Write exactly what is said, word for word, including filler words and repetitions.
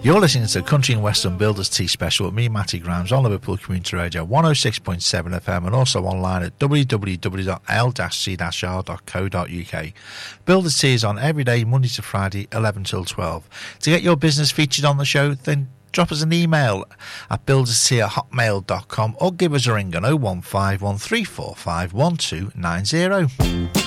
You're listening to Country and Western Builders Tea Special with me, Matty Grimes, on Liverpool Community Radio one oh six point seven F M and also online at w w w dot l c r dot co dot u k. Builders Tea is on every day, Monday to Friday, eleven till twelve. To get your business featured on the show, then drop us an email at builderstea at hotmail dot com or give us a ring on oh one five one three four five one two nine oh.